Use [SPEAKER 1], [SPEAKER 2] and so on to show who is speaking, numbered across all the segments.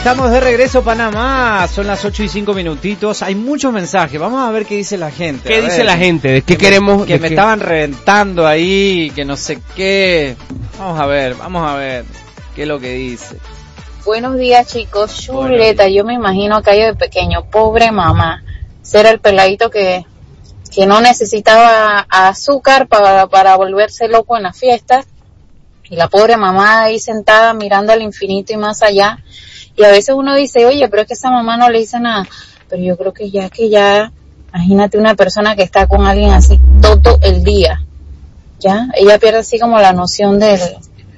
[SPEAKER 1] Estamos de regreso a Panamá, son las 8:05. Hay muchos mensajes, vamos a ver qué dice la gente.
[SPEAKER 2] ¿Qué dice la gente? ¿De qué queremos?
[SPEAKER 1] Que me estaban reventando ahí, que no sé qué. Vamos a ver qué es lo que dice.
[SPEAKER 3] Buenos días, chicos. Chuleta, yo me imagino que de pequeño, pobre mamá, ser el peladito que no necesitaba azúcar para volverse loco en las fiestas, y la pobre mamá ahí sentada mirando al infinito y más allá. Y a veces uno dice, oye, pero es que esa mamá no le dice nada. Pero yo creo que ya, imagínate una persona que está con alguien así todo el día. Ya, ella pierde así como la noción de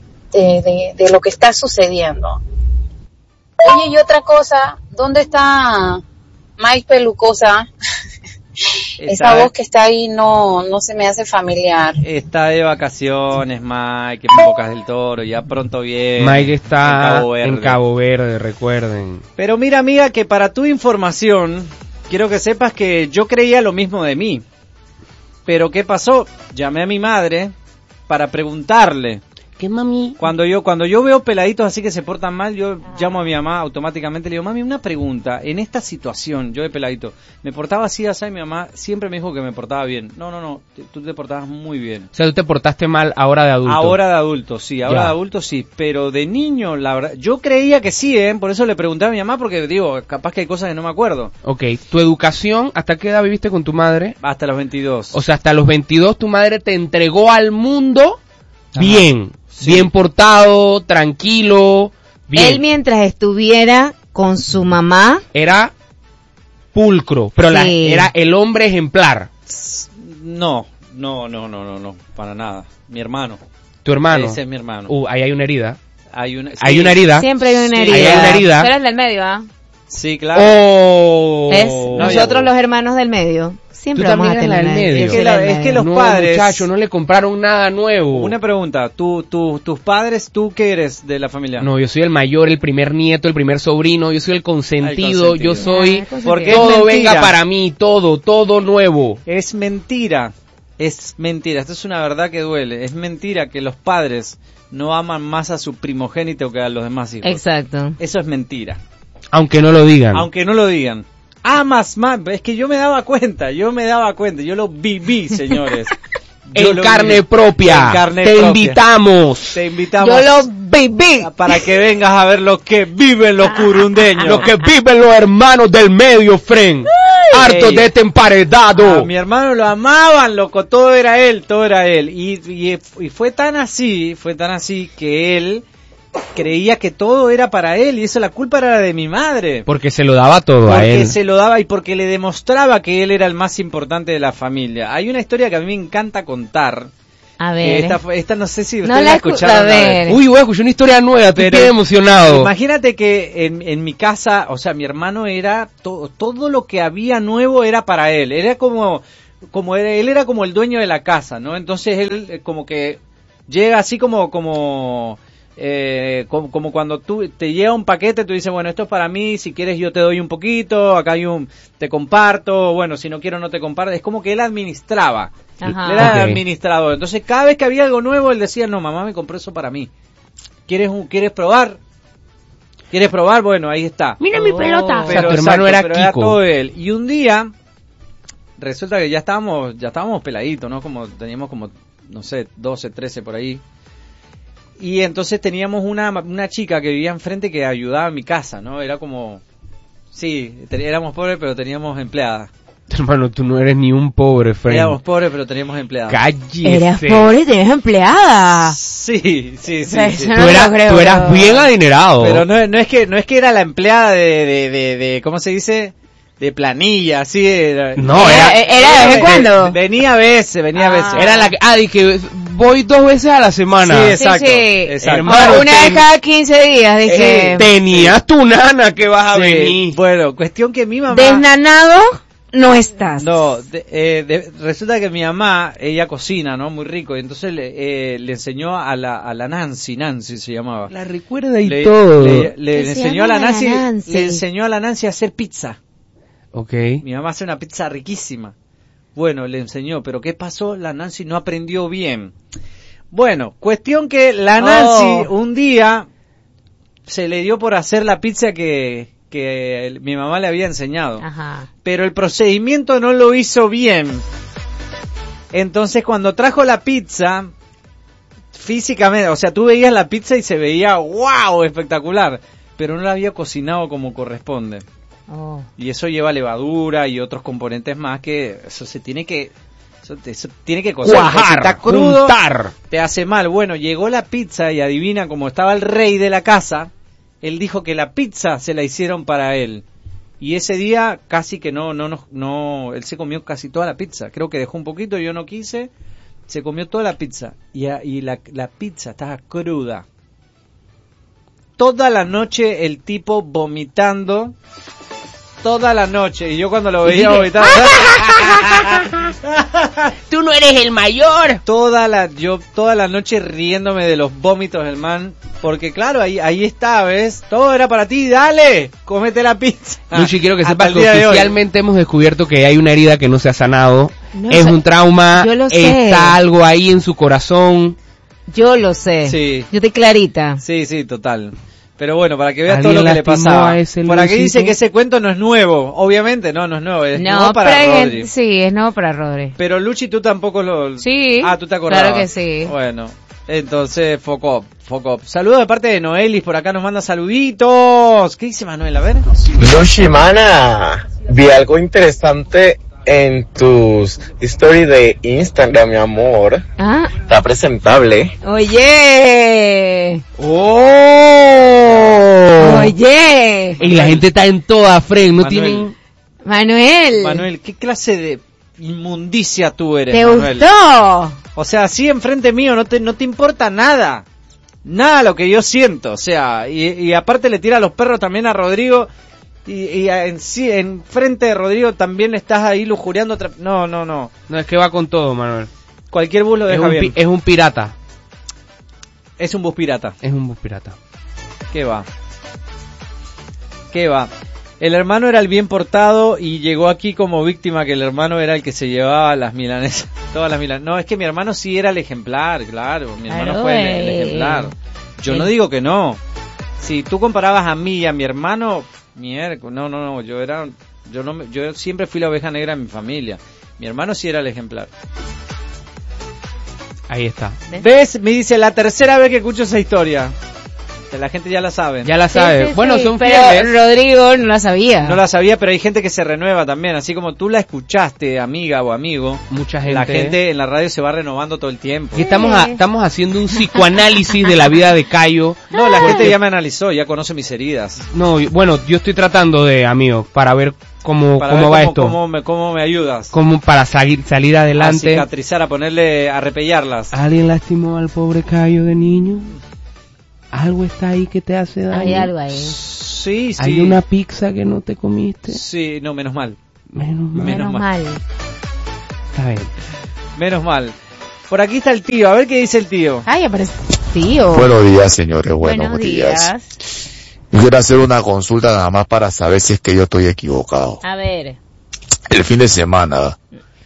[SPEAKER 3] lo que está sucediendo. Oye, y otra cosa, ¿dónde está Mike Pelucosa? Esa voz que está ahí no se me hace familiar.
[SPEAKER 1] Está de vacaciones, Mike, en Bocas del Toro, ya pronto viene.
[SPEAKER 2] Mike está en Cabo Verde, recuerden.
[SPEAKER 1] Pero mira, amiga, que para tu información, quiero que sepas que yo creía lo mismo de mí. Pero ¿qué pasó? Llamé a mi madre para preguntarle.
[SPEAKER 2] ¿Qué, mami?
[SPEAKER 1] Cuando yo veo peladitos así que se portan mal, yo llamo a mi mamá automáticamente, le digo, mami, una pregunta, en esta situación, yo de peladito, me portaba así, y mi mamá siempre me dijo que me portaba bien. No, tú te portabas muy bien.
[SPEAKER 2] O sea, tú te portaste mal ahora de adulto.
[SPEAKER 1] Ahora de adulto, sí, pero de niño, la verdad, yo creía que sí, por eso le pregunté a mi mamá, porque digo, capaz que hay cosas que no me acuerdo.
[SPEAKER 2] Ok, tu educación, ¿hasta qué edad viviste con tu madre?
[SPEAKER 1] Hasta los 22.
[SPEAKER 2] O sea, hasta los 22 tu madre te entregó al mundo. Ajá. Bien. Sí. Bien portado, tranquilo, bien.
[SPEAKER 4] Él mientras estuviera con su mamá
[SPEAKER 2] era pulcro, pero sí. Era el hombre ejemplar.
[SPEAKER 1] No, para nada. Mi hermano.
[SPEAKER 2] ¿Tu hermano?
[SPEAKER 1] Ese es mi hermano.
[SPEAKER 2] Ahí hay una herida.
[SPEAKER 1] Hay una
[SPEAKER 2] herida.
[SPEAKER 4] Siempre hay una herida.
[SPEAKER 2] Ahí hay una herida.
[SPEAKER 4] Tú eres del medio, ¿ah?
[SPEAKER 1] Sí, claro.
[SPEAKER 4] ¿Ves? Nosotros los hermanos del medio. Siempre vamos a tener
[SPEAKER 2] el medio.
[SPEAKER 1] Es que los padres...
[SPEAKER 2] muchachos, no le compraron nada nuevo.
[SPEAKER 1] Una pregunta, tus padres, ¿tú qué eres de la familia?
[SPEAKER 2] No, yo soy el mayor, el primer nieto, el primer sobrino, yo soy el consentido. Yo soy...
[SPEAKER 1] Porque
[SPEAKER 2] todo venga para mí, todo nuevo.
[SPEAKER 1] Es mentira. Esto es una verdad que duele. Es mentira que los padres no aman más a su primogénito que a los demás hijos.
[SPEAKER 4] Exacto.
[SPEAKER 1] Eso es mentira.
[SPEAKER 2] Aunque no lo digan.
[SPEAKER 1] Amas más, es que yo me daba cuenta, yo lo viví, señores.
[SPEAKER 2] En carne propia. Te invitamos.
[SPEAKER 4] Yo lo viví.
[SPEAKER 1] Para que vengas a ver lo que viven los curundeños.
[SPEAKER 2] Lo que viven los hermanos del medio, friend. Hartos de este emparedado.
[SPEAKER 1] Mi hermano lo amaban, loco, todo era él. Y fue tan así que él creía que todo era para él y eso la culpa era de mi madre.
[SPEAKER 2] Porque se lo daba todo a él.
[SPEAKER 1] Porque se lo daba y porque le demostraba que él era el más importante de la familia. Hay una historia que a mí me encanta contar.
[SPEAKER 4] A ver.
[SPEAKER 1] Esta no sé si
[SPEAKER 4] ustedes la escucharon.
[SPEAKER 2] A ver. Uy, voy a escuchar una historia nueva, estoy emocionado.
[SPEAKER 1] Imagínate que en mi casa, o sea, mi hermano era todo lo que había nuevo era para él. Era él era como el dueño de la casa, ¿no? Entonces él como que llega así como cuando tú te llega un paquete, tú dices, bueno, esto es para mí, si quieres yo te doy un poquito, acá te comparto, bueno, si no quiero no te comparto, es como que él administraba.
[SPEAKER 4] Ajá.
[SPEAKER 1] Él era administrador, entonces cada vez que había algo nuevo, él decía, no, mamá me compró eso para mí. ¿Quieres probar? Bueno, ahí está.
[SPEAKER 4] Mira mi pelota.
[SPEAKER 2] O sea, tu hermano era Kiko.
[SPEAKER 1] Era todo él. Y un día, resulta que ya estábamos peladitos, ¿no? Teníamos no sé, 12, 13 por ahí. Y entonces teníamos una chica que vivía enfrente que ayudaba en mi casa, ¿no? Era como... Sí, éramos pobres, pero teníamos empleadas.
[SPEAKER 2] Hermano, tú no eres ni un pobre, friend.
[SPEAKER 1] Éramos pobres, pero teníamos empleadas.
[SPEAKER 2] ¡Cállese!
[SPEAKER 4] ¿Eras pobre y tenías empleada?
[SPEAKER 1] Sí.
[SPEAKER 2] Tú eras bien adinerado.
[SPEAKER 1] Pero no es que era la empleada de ¿cómo se dice? De planilla, así era.
[SPEAKER 2] No,
[SPEAKER 4] ¿Era de vez en cuando?
[SPEAKER 1] Venía a veces.
[SPEAKER 2] Era la que... dije, voy 2 veces a la semana.
[SPEAKER 1] Sí, exacto.
[SPEAKER 2] Hermano,
[SPEAKER 4] una vez cada 15 días, dije.
[SPEAKER 2] Tenías tu nana que vas a venir.
[SPEAKER 1] Bueno, cuestión que mi mamá...
[SPEAKER 4] Desnanado no estás.
[SPEAKER 1] No, resulta que mi mamá, ella cocina, ¿no? Muy rico, y entonces le enseñó a la Nancy se llamaba.
[SPEAKER 2] La recuerda y todo.
[SPEAKER 1] Le enseñó a la Nancy, le enseñó a la Nancy a hacer pizza.
[SPEAKER 2] Okay.
[SPEAKER 1] Mi mamá hace una pizza riquísima. Bueno, le enseñó, pero ¿qué pasó? La Nancy no aprendió bien. Bueno, cuestión que la Nancy un día se le dio por hacer la pizza que mi mamá le había enseñado.
[SPEAKER 4] Ajá.
[SPEAKER 1] Pero el procedimiento no lo hizo bien. Entonces cuando trajo la pizza, físicamente, o sea, tú veías la pizza y se veía wow, espectacular, pero no la había cocinado como corresponde.
[SPEAKER 4] Oh.
[SPEAKER 1] Y eso lleva levadura y otros componentes más que eso tiene que cocer.
[SPEAKER 2] Cuajar,
[SPEAKER 1] Si está crudo,
[SPEAKER 2] juntar.
[SPEAKER 1] te hace mal. Bueno, llegó la pizza y adivina, como estaba el rey de la casa, él dijo que la pizza se la hicieron para él. Y ese día casi que no, él se comió casi toda la pizza. Creo que dejó un poquito, yo no quise. Se comió toda la pizza. Y la pizza estaba cruda. Toda la noche el tipo vomitando. Toda la noche. Y yo cuando lo veía vomitar.
[SPEAKER 2] Tú no eres el mayor.
[SPEAKER 1] Toda la noche riéndome de los vómitos del man. Porque claro, ahí está, ¿ves? Todo era para ti, dale, cómete la pizza.
[SPEAKER 2] Luchi, quiero que
[SPEAKER 1] Hasta
[SPEAKER 2] sepas
[SPEAKER 1] el
[SPEAKER 2] que
[SPEAKER 1] día de hoy.
[SPEAKER 2] oficialmente hemos descubierto que hay una herida que no se ha sanado.
[SPEAKER 4] No
[SPEAKER 2] es
[SPEAKER 4] sé.
[SPEAKER 2] un trauma,
[SPEAKER 4] Yo lo sé.
[SPEAKER 2] está algo ahí en su corazón.
[SPEAKER 4] Yo lo sé.
[SPEAKER 1] Sí.
[SPEAKER 4] Yo estoy clarita.
[SPEAKER 1] Sí, total. Pero bueno, para que veas todo
[SPEAKER 2] ¿Alguien
[SPEAKER 1] lo que le
[SPEAKER 2] lastimó
[SPEAKER 1] pasaba.
[SPEAKER 2] a ese
[SPEAKER 1] Por aquí
[SPEAKER 2] Luisito?
[SPEAKER 1] dice que ese cuento no es nuevo. Obviamente, no es nuevo. Es nuevo
[SPEAKER 4] No,
[SPEAKER 1] para
[SPEAKER 4] pero hay
[SPEAKER 1] Rodri.
[SPEAKER 4] gente- sí, es nuevo para Rodri.
[SPEAKER 1] Pero Luchi, tú tampoco lo...
[SPEAKER 4] Sí.
[SPEAKER 1] Ah, ¿tú te acordabas?
[SPEAKER 4] Claro que sí.
[SPEAKER 1] Bueno, entonces, foco up. Saludos de parte de Noelis, por acá nos manda saluditos. ¿Qué dice Manuel? A ver.
[SPEAKER 5] Luchi, mana, vi algo interesante en tus stories de Instagram, mi amor.
[SPEAKER 4] Ah,
[SPEAKER 5] Está presentable.
[SPEAKER 4] oye.
[SPEAKER 1] ¡Oh!
[SPEAKER 4] Oye.
[SPEAKER 2] Y la gente está en toda, Fred, no
[SPEAKER 1] Manuel.
[SPEAKER 2] tienen...
[SPEAKER 1] Manuel, ¿qué clase de inmundicia tú eres,
[SPEAKER 4] ¿Te
[SPEAKER 1] Manuel?
[SPEAKER 4] gustó?
[SPEAKER 1] O sea, así enfrente mío no te importa nada. Nada lo que yo siento. O sea, y aparte le tira a los perros también a Rodrigo. Y en frente de Rodrigo también estás ahí lujuriando. No.
[SPEAKER 2] No, es que va con todo, Manuel.
[SPEAKER 1] Cualquier bus lo
[SPEAKER 2] Es
[SPEAKER 1] deja
[SPEAKER 2] un,
[SPEAKER 1] bien.
[SPEAKER 2] es un pirata.
[SPEAKER 1] Es un bus pirata.
[SPEAKER 2] Es un bus pirata.
[SPEAKER 1] ¿Qué va? El hermano era el bien portado y llegó aquí como víctima, que el hermano era el que se llevaba las milanesas. Todas las milanesas. No, es que mi hermano sí era el ejemplar, claro. Mi hermano
[SPEAKER 4] Claro,
[SPEAKER 1] fue el ejemplar. Yo no digo que no. Si tú comparabas a mí y a mi hermano, no. Yo siempre fui la oveja negra de mi familia. Mi hermano sí era el ejemplar.
[SPEAKER 2] Ahí está.
[SPEAKER 1] ¿Ves? Me dice la tercera vez que escucho esa historia. Que la gente ya la sabe.
[SPEAKER 2] Ya la sabe.
[SPEAKER 4] Sí,
[SPEAKER 2] Bueno,
[SPEAKER 4] sí,
[SPEAKER 2] son
[SPEAKER 4] pero
[SPEAKER 2] fieles.
[SPEAKER 4] Rodrigo no la sabía.
[SPEAKER 1] No la sabía, pero hay gente que se renueva también. Así como tú la escuchaste, amiga o amigo,
[SPEAKER 2] Mucha gente.
[SPEAKER 1] la gente en la radio se va renovando todo el tiempo.
[SPEAKER 2] Y estamos haciendo un psicoanálisis de la vida de Cayo.
[SPEAKER 1] No, la gente ya me analizó, ya conoce mis heridas.
[SPEAKER 2] No, bueno, yo estoy tratando de, amigo, para ver cómo
[SPEAKER 1] Para
[SPEAKER 2] va
[SPEAKER 1] ver
[SPEAKER 2] esto.
[SPEAKER 1] cómo me ayudas.
[SPEAKER 2] Cómo para salir
[SPEAKER 1] A
[SPEAKER 2] adelante.
[SPEAKER 1] cicatrizar, a ponerle, a repellarlas.
[SPEAKER 2] ¿Alguien lastimó al pobre Cayo de niño? ¿Algo está ahí que te hace daño?
[SPEAKER 4] Hay algo ahí.
[SPEAKER 1] Sí.
[SPEAKER 2] ¿Hay una pizza que no te comiste?
[SPEAKER 1] Sí, no, menos mal.
[SPEAKER 2] Menos mal.
[SPEAKER 1] Menos mal.
[SPEAKER 2] Está bien.
[SPEAKER 1] Menos mal. Por aquí está el tío, a ver qué dice el tío.
[SPEAKER 4] Ay, aparece tío.
[SPEAKER 6] Buenos días, señores, buenos días. Yo quiero hacer una consulta nada más para saber si es que yo estoy equivocado.
[SPEAKER 4] A ver.
[SPEAKER 6] El fin de semana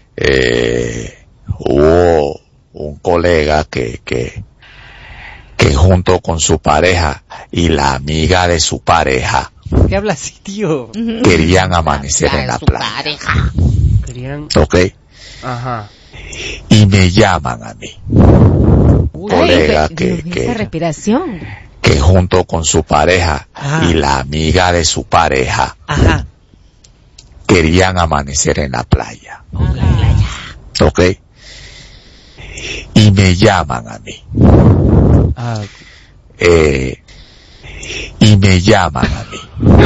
[SPEAKER 6] hubo un colega que junto con su pareja y la amiga de su pareja
[SPEAKER 1] ¿Por qué habla así, tío?
[SPEAKER 6] querían amanecer en la playa.
[SPEAKER 2] Querían...
[SPEAKER 6] ¿Ok?
[SPEAKER 2] Ajá.
[SPEAKER 6] Y me llaman a mí. Colega
[SPEAKER 4] Esa respiración.
[SPEAKER 6] que junto con su pareja
[SPEAKER 1] Ajá.
[SPEAKER 6] y la amiga de su pareja
[SPEAKER 1] Ajá.
[SPEAKER 6] querían amanecer en la playa. ¿Ok? Y me llaman a mí.
[SPEAKER 2] Ah,
[SPEAKER 6] Y me llaman a mí.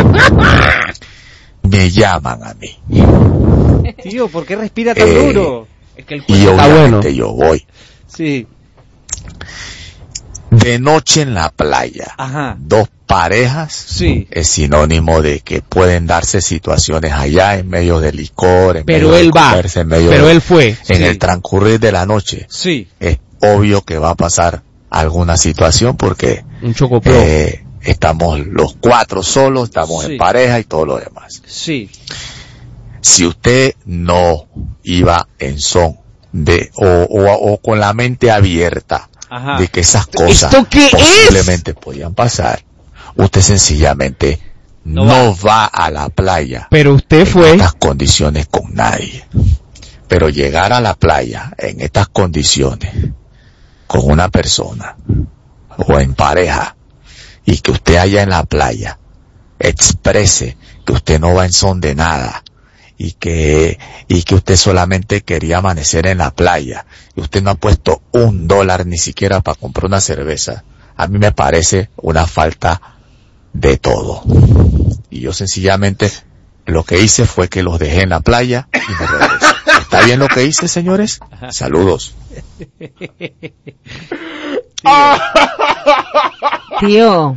[SPEAKER 6] Me llaman a mí.
[SPEAKER 1] Tío, ¿por qué respira tan duro?
[SPEAKER 2] es que el
[SPEAKER 6] Y
[SPEAKER 2] cuento está bueno.
[SPEAKER 6] obviamente yo voy.
[SPEAKER 1] Sí.
[SPEAKER 6] De noche en la playa.
[SPEAKER 1] Ajá.
[SPEAKER 6] Dos parejas.
[SPEAKER 1] Sí.
[SPEAKER 6] Es sinónimo de que pueden darse situaciones allá en medio de licor, en
[SPEAKER 2] Pero
[SPEAKER 6] medio
[SPEAKER 2] él
[SPEAKER 6] de
[SPEAKER 2] va.
[SPEAKER 6] comerse, en medio
[SPEAKER 2] Pero
[SPEAKER 6] de-
[SPEAKER 2] él fue.
[SPEAKER 6] en
[SPEAKER 1] Sí.
[SPEAKER 6] el transcurrir de la noche.
[SPEAKER 1] Sí.
[SPEAKER 6] Es obvio que va a pasar alguna situación porque
[SPEAKER 2] Un chocoplo.
[SPEAKER 6] estamos los cuatro solos, estamos
[SPEAKER 1] Sí.
[SPEAKER 6] en pareja y todo lo demás.
[SPEAKER 1] Sí.
[SPEAKER 6] Si usted no iba en son de o con la mente abierta
[SPEAKER 1] Ajá.
[SPEAKER 6] de que esas cosas
[SPEAKER 2] ¿Esto qué es?
[SPEAKER 6] posiblemente podían pasar, usted sencillamente no va a la playa.
[SPEAKER 2] Pero usted
[SPEAKER 6] en
[SPEAKER 2] fue.
[SPEAKER 6] estas condiciones con nadie. Pero llegar a la playa en estas condiciones con una persona o en pareja y que usted allá en la playa exprese que usted no va en son de nada y que usted solamente quería amanecer en la playa y usted no ha puesto $1 ni siquiera para comprar una cerveza, a mí me parece una falta de todo. Y yo sencillamente lo que hice fue que los dejé en la playa y me regresé. ¿Está bien lo que hice, señores? Saludos.
[SPEAKER 4] Tío.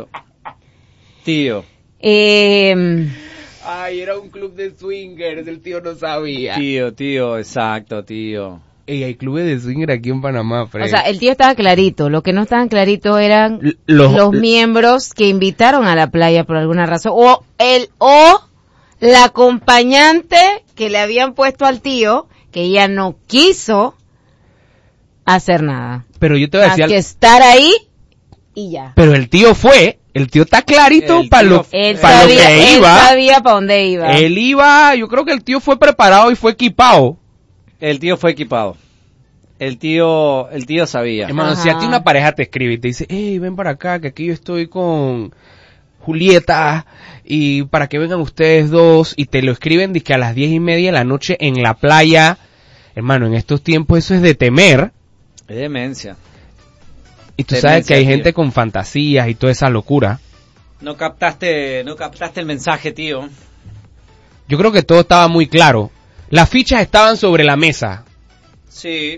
[SPEAKER 2] Ay, era un club de swingers, el tío no sabía.
[SPEAKER 1] Tío, exacto, tío.
[SPEAKER 2] Ey, hay clubes de swingers aquí en Panamá, Fred.
[SPEAKER 4] O sea, el tío estaba clarito. Lo que no estaban claritos eran los miembros que invitaron a la playa por alguna razón. O la acompañante que le habían puesto al tío, que ella no quiso hacer nada.
[SPEAKER 2] Pero yo te voy a decir
[SPEAKER 4] que estar ahí y ya.
[SPEAKER 2] Pero el tío está clarito para lo que iba.
[SPEAKER 4] Él sabía para dónde iba.
[SPEAKER 2] Él iba, yo creo que el tío fue preparado y fue equipado.
[SPEAKER 1] El tío fue equipado. El tío sabía.
[SPEAKER 2] Hermano, si a ti una pareja te escribe y te dice, hey, ven para acá, que aquí yo estoy con Julieta, y para que vengan ustedes dos, y te lo escriben dizque a las 10:30 de la noche en la playa, hermano, en estos tiempos eso es de temer.
[SPEAKER 1] Es demencia.
[SPEAKER 2] Y tú sabes que hay gente con fantasías y toda esa locura.
[SPEAKER 1] No captaste el mensaje, tío.
[SPEAKER 2] Yo creo que todo estaba muy claro. Las fichas estaban sobre la mesa.
[SPEAKER 1] Sí.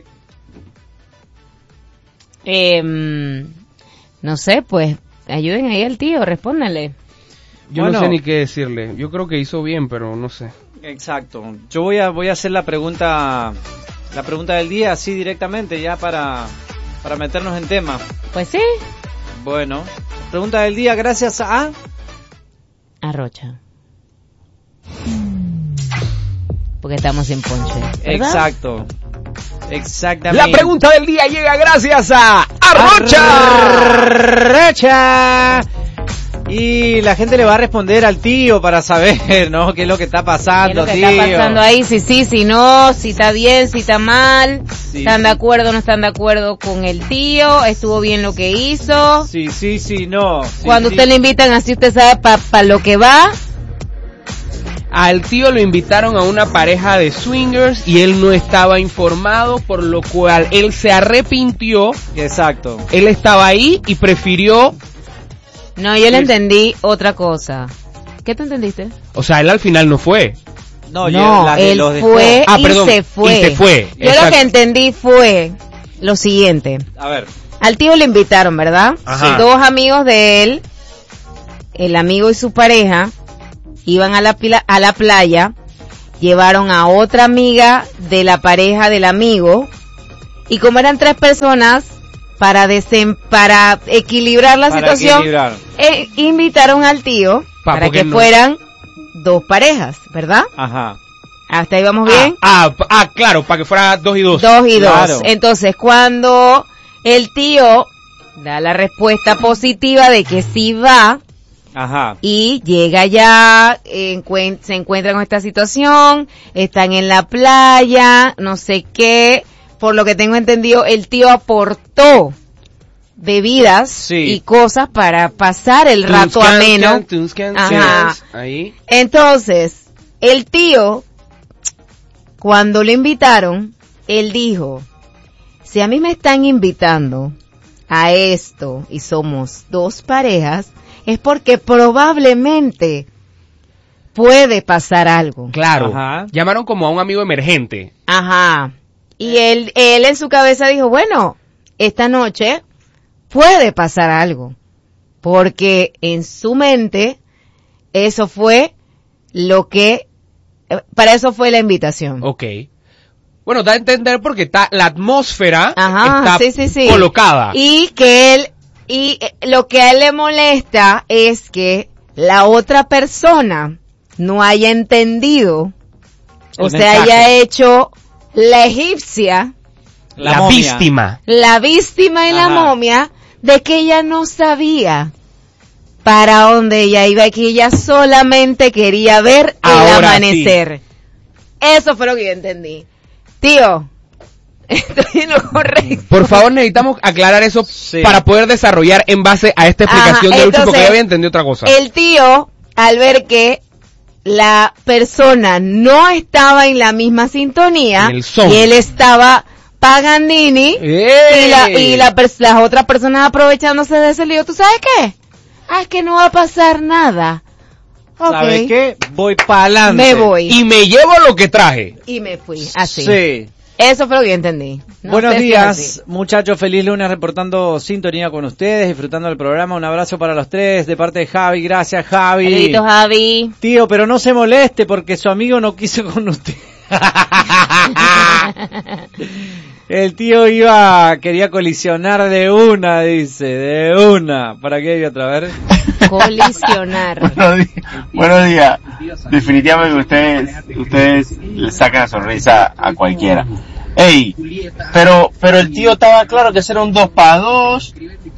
[SPEAKER 4] No sé, pues, ayuden ahí al tío, respóndanle.
[SPEAKER 2] Yo no sé ni qué decirle. Yo creo que hizo bien, pero no sé.
[SPEAKER 1] Exacto. Yo voy a hacer la pregunta del día así directamente ya para meternos en tema.
[SPEAKER 4] Pues sí.
[SPEAKER 1] Bueno, pregunta del día gracias a
[SPEAKER 4] Rocha. Porque estamos sin ponche, ¿verdad?
[SPEAKER 1] Exacto. Exactamente.
[SPEAKER 2] La pregunta del día llega gracias a
[SPEAKER 1] Rocha. Y la gente le va a responder al tío para saber, ¿no? ¿Qué es lo que está pasando,
[SPEAKER 4] ¿Qué es
[SPEAKER 1] tío?
[SPEAKER 4] lo que está pasando ahí? Si sí, si no, si está bien, si está mal,
[SPEAKER 1] sí,
[SPEAKER 4] ¿están de acuerdo o no están de acuerdo con el tío? ¿Estuvo bien lo que hizo?
[SPEAKER 1] Sí, no. Sí,
[SPEAKER 4] Cuando usted le invitan así, usted sabe para lo que va.
[SPEAKER 2] Al tío lo invitaron a una pareja de swingers y él no estaba informado, por lo cual él se arrepintió.
[SPEAKER 1] Exacto.
[SPEAKER 2] Él estaba ahí y prefirió...
[SPEAKER 4] No, yo le entendí otra cosa. ¿Qué tú entendiste?
[SPEAKER 2] O sea, él al final no fue.
[SPEAKER 1] No,
[SPEAKER 4] él fue y se fue.
[SPEAKER 2] Y se fue.
[SPEAKER 4] Yo lo que entendí fue lo siguiente.
[SPEAKER 1] A ver.
[SPEAKER 4] Al tío le invitaron, ¿verdad?
[SPEAKER 2] Ajá.
[SPEAKER 4] 2 amigos de él, el amigo y su pareja, iban a la playa, llevaron a otra amiga de la pareja del amigo, y como eran 3 personas, para equilibrar la situación, invitaron al tío para que fueran 2 parejas, ¿verdad?
[SPEAKER 1] Ajá.
[SPEAKER 4] ¿Hasta ahí vamos bien?
[SPEAKER 2] Claro, para que fuera 2 y 2.
[SPEAKER 4] 2 y 2.
[SPEAKER 1] Claro.
[SPEAKER 4] Entonces, cuando el tío da la respuesta positiva de que sí va,
[SPEAKER 1] ajá,
[SPEAKER 4] y llega ya, se encuentran con esta situación, están en la playa, no sé qué, por lo que tengo entendido, el tío aportó bebidas y cosas para pasar el rato ameno. Ajá.
[SPEAKER 2] Ahí.
[SPEAKER 4] Entonces, el tío, cuando lo invitaron, él dijo, si a mí me están invitando a esto y somos 2 parejas, es porque probablemente puede pasar algo.
[SPEAKER 2] Claro.
[SPEAKER 1] Ajá.
[SPEAKER 2] Llamaron como a un amigo emergente.
[SPEAKER 4] Ajá. Y él en su cabeza dijo, bueno, esta noche puede pasar algo. Porque en su mente, eso fue para eso fue la invitación.
[SPEAKER 2] Ok. Bueno, da a entender porque está la atmósfera está
[SPEAKER 4] sí.
[SPEAKER 2] colocada.
[SPEAKER 4] Y lo que a él le molesta es que la otra persona no haya entendido, o sea, haya hecho la egipcia,
[SPEAKER 2] la víctima
[SPEAKER 4] y la momia, de que ella no sabía para donde ella iba, que ella solamente quería ver el
[SPEAKER 2] Ahora
[SPEAKER 4] amanecer. Eso fue lo que yo entendí. Tío, estoy en lo correcto.
[SPEAKER 2] Por favor, necesitamos aclarar eso
[SPEAKER 1] Sí.
[SPEAKER 2] para poder desarrollar en base a esta explicación
[SPEAKER 4] Ajá,
[SPEAKER 2] de Lucho, porque
[SPEAKER 4] entonces,
[SPEAKER 2] yo había entendido otra cosa.
[SPEAKER 4] El tío, al ver que la persona no estaba en la misma sintonía,
[SPEAKER 2] En el son.
[SPEAKER 4] y él estaba pagandini,
[SPEAKER 2] ¡Ey!
[SPEAKER 4] las otras personas aprovechándose de ese lío, ¿tú sabes qué? Ah, es que no va a pasar nada. Ok.
[SPEAKER 1] ¿Sabes qué? Voy para adelante.
[SPEAKER 4] Me voy.
[SPEAKER 2] Y me llevo lo que traje.
[SPEAKER 4] Y me fui, así.
[SPEAKER 1] Sí.
[SPEAKER 4] Eso fue lo que yo entendí. No
[SPEAKER 1] Buenos
[SPEAKER 4] sé si es
[SPEAKER 1] días,
[SPEAKER 4] así.
[SPEAKER 1] muchachos, feliz lunes reportando sintonía con ustedes, disfrutando del programa. Un abrazo para los tres de parte de Javi. Gracias, Javi.
[SPEAKER 4] Saluditos, Javi.
[SPEAKER 1] Tío, pero no se moleste porque su amigo no quiso con usted. El tío quería colisionar de una, dice, de una. ¿Para qué hay otra vez?
[SPEAKER 4] Colisionar.
[SPEAKER 7] Buenos días. Definitivamente ustedes le sacan la sonrisa a cualquiera. Ey, pero el tío estaba claro que era un 2 para 2.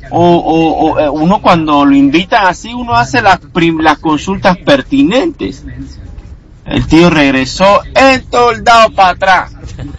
[SPEAKER 7] O uno cuando lo invitan así, uno hace las consultas pertinentes. El tío regresó entoldado para atrás.
[SPEAKER 2] El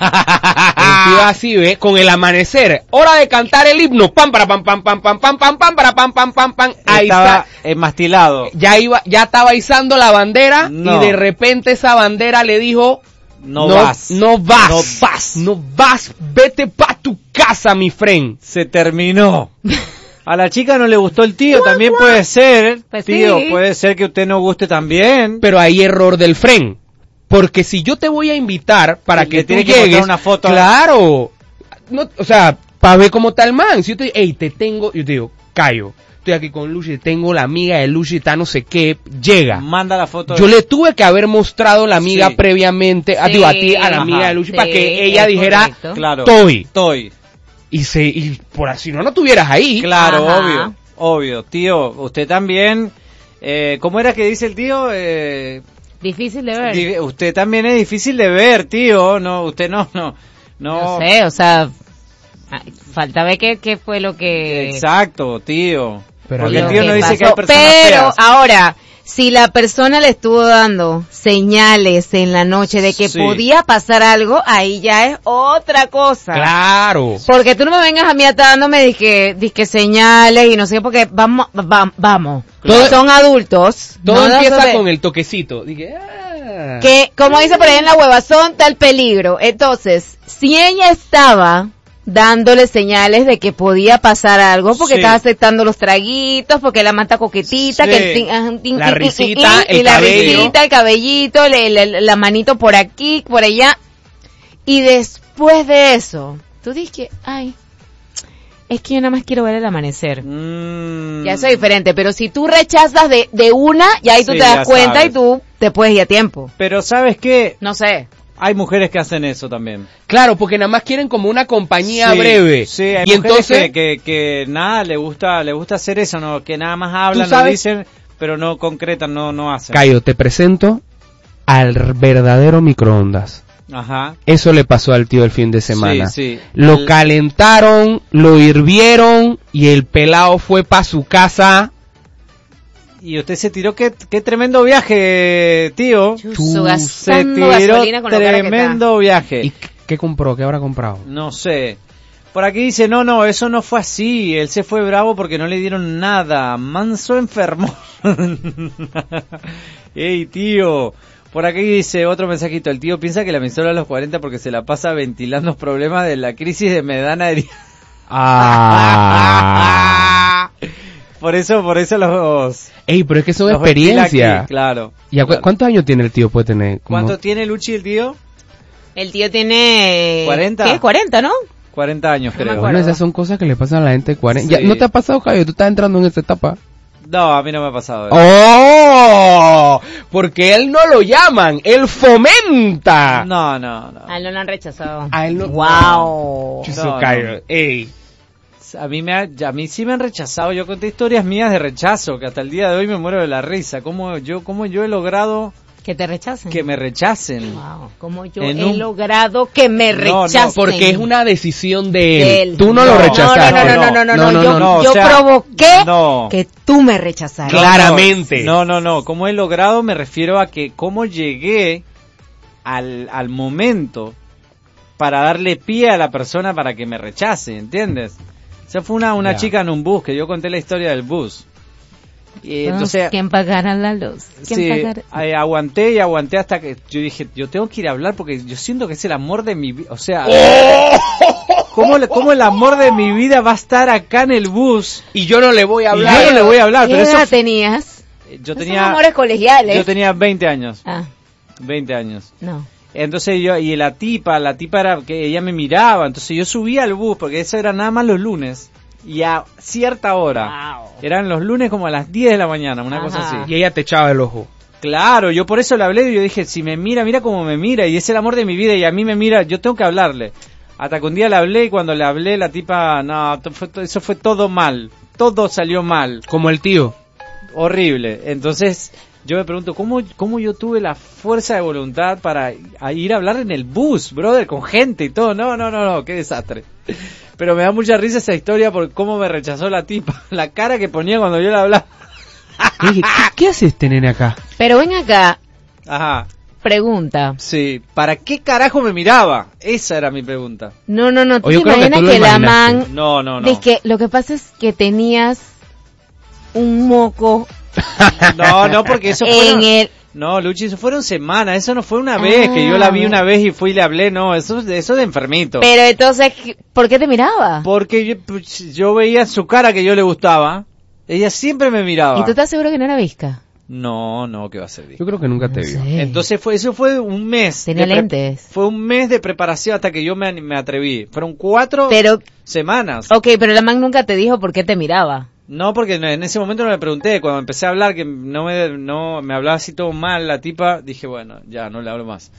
[SPEAKER 2] tío así, ve, con el amanecer, hora de cantar el himno, pam para pam pam pam pam pam pam pam para pam pam pam pam. Ahí
[SPEAKER 1] Estaba
[SPEAKER 2] está.
[SPEAKER 1] enmastilado.
[SPEAKER 2] Ya estaba izando la bandera
[SPEAKER 1] No.
[SPEAKER 2] y de repente esa bandera le dijo,
[SPEAKER 1] No vas.
[SPEAKER 2] no vas,
[SPEAKER 1] No vas.
[SPEAKER 2] no vas, vete pa tu casa, mi friend.
[SPEAKER 1] Se terminó. A la chica no le gustó el tío, también puede ser.
[SPEAKER 4] Pues
[SPEAKER 1] Tío,
[SPEAKER 4] sí.
[SPEAKER 1] puede ser que usted no guste también.
[SPEAKER 2] Pero hay error del friend. Porque si yo te voy a invitar para
[SPEAKER 1] Le
[SPEAKER 2] que tú
[SPEAKER 1] tiene que
[SPEAKER 2] llegues,
[SPEAKER 1] mostrar una foto.
[SPEAKER 2] claro, no, o sea, para ver cómo está el man. Si yo te digo, hey, yo te digo, Cayo, estoy aquí con Lucy, tengo la amiga de Lucy, está no sé qué, llega.
[SPEAKER 1] Manda la foto.
[SPEAKER 2] Yo le tuve que haber mostrado la amiga
[SPEAKER 1] Sí.
[SPEAKER 2] previamente,
[SPEAKER 4] Sí,
[SPEAKER 2] digo, a ti, a la
[SPEAKER 1] ajá.
[SPEAKER 2] amiga de Lucy,
[SPEAKER 4] Sí,
[SPEAKER 2] para que ella
[SPEAKER 4] es
[SPEAKER 2] dijera,
[SPEAKER 4] correcto.
[SPEAKER 1] Claro.
[SPEAKER 2] Estoy. Y por así no tuvieras ahí.
[SPEAKER 1] Claro,
[SPEAKER 4] Ajá.
[SPEAKER 1] obvio. Tío, usted también. ¿Cómo era que dice el tío?
[SPEAKER 4] Difícil de ver.
[SPEAKER 1] Usted también es difícil de ver, tío. No, usted no.
[SPEAKER 4] No sé, o sea, falta ver qué fue lo que...
[SPEAKER 1] Exacto, tío.
[SPEAKER 2] Pero
[SPEAKER 1] Porque el
[SPEAKER 2] lo
[SPEAKER 1] tío
[SPEAKER 4] que
[SPEAKER 1] no dice que
[SPEAKER 4] pasó.
[SPEAKER 1] hay personas
[SPEAKER 4] Pero
[SPEAKER 1] feas.
[SPEAKER 4] ahora, si la persona le estuvo dando señales en la noche de que
[SPEAKER 1] Sí.
[SPEAKER 4] podía pasar algo, ahí ya es otra cosa.
[SPEAKER 2] Claro.
[SPEAKER 4] Porque tú no me vengas a mí dándome disque señales y no sé qué, porque vamos.
[SPEAKER 2] Claro.
[SPEAKER 4] Son adultos.
[SPEAKER 2] Todo
[SPEAKER 4] no
[SPEAKER 2] empieza
[SPEAKER 4] sabe-
[SPEAKER 2] con el toquecito. Dije,
[SPEAKER 4] que, como dice por ahí en la huevazón, está el peligro. Entonces, si ella estaba dándole señales de que podía pasar algo, porque
[SPEAKER 1] Sí.
[SPEAKER 4] estaba aceptando los traguitos, porque la manta coquetita,
[SPEAKER 1] Sí.
[SPEAKER 4] que el tin, tin,
[SPEAKER 2] La
[SPEAKER 4] tin,
[SPEAKER 2] risita,
[SPEAKER 4] y
[SPEAKER 2] el
[SPEAKER 4] la
[SPEAKER 2] cabello.
[SPEAKER 4] risita, el cabellito, la manito por aquí, por allá. Y después de eso, tú dices que, ay, es que yo nada más quiero ver el amanecer. Ya eso es diferente, pero si tú rechazas de una, ya ahí tú
[SPEAKER 1] Sí,
[SPEAKER 4] te das
[SPEAKER 1] ya
[SPEAKER 4] cuenta
[SPEAKER 1] sabes.
[SPEAKER 4] y tú te puedes ir a tiempo.
[SPEAKER 1] Pero ¿sabes qué?
[SPEAKER 4] No sé.
[SPEAKER 1] Hay mujeres que hacen eso también.
[SPEAKER 2] claro, porque nada más quieren como una compañía
[SPEAKER 1] Sí,
[SPEAKER 2] breve.
[SPEAKER 1] Sí, hay
[SPEAKER 2] y
[SPEAKER 1] mujeres
[SPEAKER 2] entonces,
[SPEAKER 1] que nada, le gusta hacer eso, ¿no? Que nada más hablan,
[SPEAKER 2] ¿Tú sabes?
[SPEAKER 1] no dicen, pero no concretan, no hacen.
[SPEAKER 2] Cayo, te presento al verdadero microondas.
[SPEAKER 1] Ajá.
[SPEAKER 2] Eso le pasó al tío el fin de semana.
[SPEAKER 1] Sí, sí.
[SPEAKER 2] Lo calentaron, lo hirvieron y el pelado fue pa' su casa.
[SPEAKER 1] Y usted se tiró, qué tremendo viaje, tío.
[SPEAKER 4] Chuzo,
[SPEAKER 1] Se
[SPEAKER 4] gastando
[SPEAKER 1] tiró
[SPEAKER 4] gasolina con lo cara que
[SPEAKER 1] tremendo viaje.
[SPEAKER 2] ¿Y qué compró? ¿Qué habrá comprado?
[SPEAKER 1] No sé. Por aquí dice, no, eso no fue así. Él se fue bravo porque no le dieron nada. Manso enfermo. Ey, tío. Por aquí dice otro mensajito. El tío piensa que la emisora a los 40 porque se la pasa ventilando los problemas de la crisis de Medana.
[SPEAKER 2] Ah.
[SPEAKER 1] Por eso los...
[SPEAKER 2] Ey, pero es que son
[SPEAKER 1] los ventila
[SPEAKER 2] experiencias.
[SPEAKER 1] aquí, claro.
[SPEAKER 2] ¿Y
[SPEAKER 1] Claro.
[SPEAKER 2] cuántos años tiene el tío? Puede tener. Como-
[SPEAKER 1] ¿Cuánto tiene Luchi el tío?
[SPEAKER 4] El tío tiene...
[SPEAKER 1] 40.
[SPEAKER 4] ¿Qué? 40, ¿no?
[SPEAKER 1] 40 años,
[SPEAKER 4] No me
[SPEAKER 1] creo.
[SPEAKER 4] acuerdo.
[SPEAKER 2] Bueno, esas son cosas que le pasan a la gente de 40.
[SPEAKER 1] Sí.
[SPEAKER 2] Ya, ¿no te ha pasado, Cayo? Tú estás entrando en esa etapa.
[SPEAKER 1] No, a mí no me ha pasado eso.
[SPEAKER 2] ¡Oh! Porque él no lo llaman, él fomenta.
[SPEAKER 1] No.
[SPEAKER 4] A él no lo han rechazado.
[SPEAKER 2] A él no.
[SPEAKER 4] Wow.
[SPEAKER 2] Chuzo,
[SPEAKER 1] No,
[SPEAKER 2] Cayo. Ey.
[SPEAKER 1] A mí sí me han rechazado. Yo conté historias mías de rechazo que hasta el día de hoy me muero de la risa. ¿Cómo yo he logrado
[SPEAKER 4] Que te rechacen.
[SPEAKER 1] Que me rechacen.
[SPEAKER 4] Wow, como yo
[SPEAKER 1] En
[SPEAKER 4] he
[SPEAKER 1] un-
[SPEAKER 4] logrado que me
[SPEAKER 1] No,
[SPEAKER 4] rechacen.
[SPEAKER 2] Porque es una decisión de él.
[SPEAKER 4] De él.
[SPEAKER 2] Tú no lo
[SPEAKER 1] No,
[SPEAKER 2] rechazaste.
[SPEAKER 1] no,
[SPEAKER 4] Yo
[SPEAKER 1] o sea,
[SPEAKER 4] provoqué
[SPEAKER 1] no.
[SPEAKER 4] que tú me rechazaras.
[SPEAKER 2] Claramente.
[SPEAKER 1] No. Como he logrado me refiero a que cómo llegué al momento para darle pie a la persona para que me rechace, ¿entiendes? O sea, fue una
[SPEAKER 2] Ya.
[SPEAKER 1] chica en un bus, que yo conté la historia del bus. Y entonces,
[SPEAKER 4] ¿Quién pagará la luz? ¿Quién
[SPEAKER 1] sí,
[SPEAKER 4] pagará?
[SPEAKER 1] aguanté hasta que yo dije, yo tengo que ir a hablar porque yo siento que es el amor de mi vida. O sea, ¿cómo el amor de mi vida va a estar acá en el bus?
[SPEAKER 2] Y yo no le voy a
[SPEAKER 1] Y
[SPEAKER 2] hablar.
[SPEAKER 1] yo no le voy a hablar,
[SPEAKER 4] ¿Qué
[SPEAKER 1] pero eso
[SPEAKER 4] edad tenías?
[SPEAKER 1] yo
[SPEAKER 4] Son
[SPEAKER 1] tenía
[SPEAKER 4] amores colegiales.
[SPEAKER 1] yo tenía 20 años.
[SPEAKER 4] Ah,
[SPEAKER 1] 20 años.
[SPEAKER 4] no.
[SPEAKER 1] Entonces y la tipa era que ella me miraba, entonces yo subía al bus porque eso era nada más los lunes y a cierta hora.
[SPEAKER 4] Wow.
[SPEAKER 1] Eran los lunes como a las 10 de la mañana, una cosa
[SPEAKER 4] Ajá.
[SPEAKER 1] así.
[SPEAKER 2] Y ella te echaba el ojo.
[SPEAKER 1] Claro, yo por eso le hablé y yo dije, si me mira cómo me mira y es el amor de mi vida y a mí me mira, yo tengo que hablarle. Hasta que un día le hablé y cuando le hablé la tipa, no, eso fue todo mal, todo salió mal,
[SPEAKER 2] Como el tío.
[SPEAKER 1] horrible. Entonces yo me pregunto, ¿cómo yo tuve la fuerza de voluntad para ir a hablar en el bus, brother, con gente y todo? No, qué desastre. Pero me da mucha risa esa historia por cómo me rechazó la tipa, la cara que ponía cuando yo le hablaba.
[SPEAKER 2] Y dije, ¿qué hace este nene acá?
[SPEAKER 4] Pero ven acá,
[SPEAKER 1] Ajá.
[SPEAKER 4] pregunta.
[SPEAKER 1] Sí, ¿para qué carajo me miraba? Esa era mi pregunta.
[SPEAKER 4] No, ¿tú
[SPEAKER 2] O yo
[SPEAKER 4] te
[SPEAKER 2] creo que
[SPEAKER 4] imaginas
[SPEAKER 2] tú lo
[SPEAKER 4] que la
[SPEAKER 2] imaginaste.
[SPEAKER 4] man...
[SPEAKER 1] No.
[SPEAKER 4] Es que lo que pasa es que tenías un moco
[SPEAKER 1] No, porque eso
[SPEAKER 4] en
[SPEAKER 1] fueron...
[SPEAKER 4] el...
[SPEAKER 1] No, Luchi, eso fueron semanas, eso no fue una vez, que yo la vi una vez y fui y le hablé, no, eso de enfermito.
[SPEAKER 4] Pero entonces, ¿por qué te miraba?
[SPEAKER 1] Porque yo veía en su cara que yo le gustaba, ella siempre me miraba.
[SPEAKER 4] ¿Y tú estás seguro que no era visca?
[SPEAKER 1] No, que va a ser bien.
[SPEAKER 2] Yo creo que nunca te
[SPEAKER 4] No
[SPEAKER 2] vio.
[SPEAKER 4] sé.
[SPEAKER 1] Entonces eso fue un mes.
[SPEAKER 4] Tenía
[SPEAKER 1] de
[SPEAKER 4] lentes.
[SPEAKER 1] Fue un mes de preparación hasta que yo me atreví. Fueron 4
[SPEAKER 4] Pero,
[SPEAKER 1] semanas.
[SPEAKER 4] ok, pero la man nunca te dijo por qué te miraba.
[SPEAKER 1] No, porque en ese momento no le pregunté. Cuando empecé a hablar, que no me hablaba así todo mal la tipa, dije, bueno, ya no le hablo más.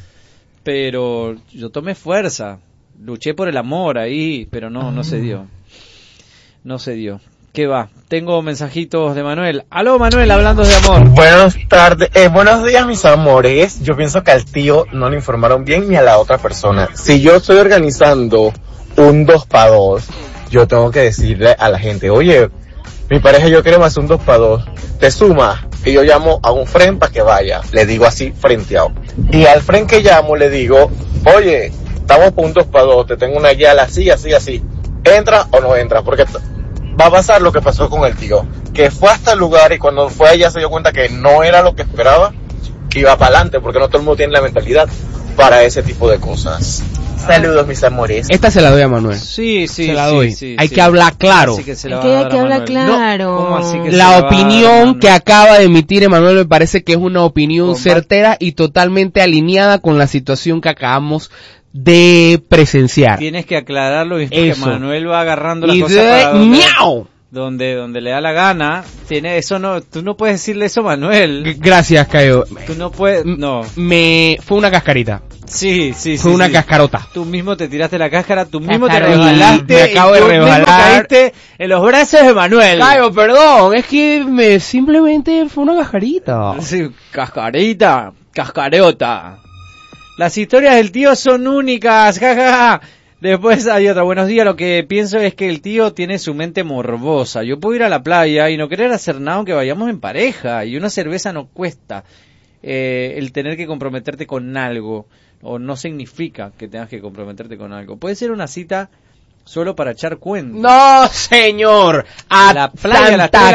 [SPEAKER 1] Pero yo tomé fuerza. Luché por el amor ahí, pero no se dio. No se dio. ¿Qué va? Tengo mensajitos de Manuel. Aló, Manuel, hablando de amor.
[SPEAKER 5] Buenas tardes, buenos días mis amores. Yo pienso que al tío no le informaron bien ni a la otra persona. Si yo estoy organizando un 2x2, yo tengo que decirle a la gente, oye, mi pareja y yo queremos hacer un 2x2, te sumas, y yo llamo a un friend para que vaya, le digo así frenteado. Y al friend que llamo le digo, oye, estamos por un 2x2, te tengo una guía así, ¿entra o no entra? Porque va a pasar lo que pasó con el tío, que fue hasta el lugar y cuando fue allá se dio cuenta que no era lo que esperaba, que iba para adelante, porque no todo el mundo tiene la mentalidad para ese tipo de cosas. Saludos mis amores.
[SPEAKER 2] Esta se la doy a Manuel.
[SPEAKER 1] Sí,
[SPEAKER 2] Se la doy.
[SPEAKER 1] sí,
[SPEAKER 2] Hay
[SPEAKER 1] sí.
[SPEAKER 2] que hablar claro.
[SPEAKER 1] Así que se la
[SPEAKER 4] Es
[SPEAKER 1] van
[SPEAKER 4] que
[SPEAKER 1] a
[SPEAKER 4] hay
[SPEAKER 1] dar
[SPEAKER 4] que
[SPEAKER 1] a
[SPEAKER 4] hablar
[SPEAKER 1] Manuel.
[SPEAKER 4] claro.
[SPEAKER 1] ¿Cómo así que se
[SPEAKER 2] La
[SPEAKER 1] va a dar,
[SPEAKER 2] opinión
[SPEAKER 1] Manuel?
[SPEAKER 2] que acaba de emitir Emanuel me parece que es una opinión
[SPEAKER 1] Compa-
[SPEAKER 2] certera y totalmente alineada con la situación que acabamos de presenciar.
[SPEAKER 1] Tienes que aclararlo y que
[SPEAKER 2] Eso.
[SPEAKER 1] Manuel va agarrando las
[SPEAKER 2] Y
[SPEAKER 1] cosas
[SPEAKER 2] de
[SPEAKER 1] para
[SPEAKER 2] ¡miau!
[SPEAKER 1] donde le da la gana. Tú no puedes decirle eso a Manuel.
[SPEAKER 2] Gracias, Cayo.
[SPEAKER 1] Tú no puedes, no.
[SPEAKER 2] Fue una cascarita.
[SPEAKER 1] Sí.
[SPEAKER 2] Fue una
[SPEAKER 1] sí.
[SPEAKER 2] cascarota.
[SPEAKER 1] Tú mismo te tiraste la cáscara, tú mismo te
[SPEAKER 4] Cascarota.
[SPEAKER 1] resbalaste.
[SPEAKER 2] Me acabo de
[SPEAKER 1] y tú mismo
[SPEAKER 2] resbalar.
[SPEAKER 1] caíste en los brazos de Manuel.
[SPEAKER 2] Cayo, perdón, es que simplemente fue una cascarita.
[SPEAKER 1] Sí, cascarota. Las historias del tío son únicas, jajaja. Después hay otra. Buenos días, lo que pienso es que el tío tiene su mente morbosa. Yo puedo ir a la playa y no querer hacer nada aunque vayamos en pareja. Y una cerveza no cuesta el tener que comprometerte con algo. O no significa que tengas que comprometerte con algo. Puede ser una cita solo para echar cuenta.
[SPEAKER 2] No, señor. A
[SPEAKER 1] La playa, las
[SPEAKER 2] Santa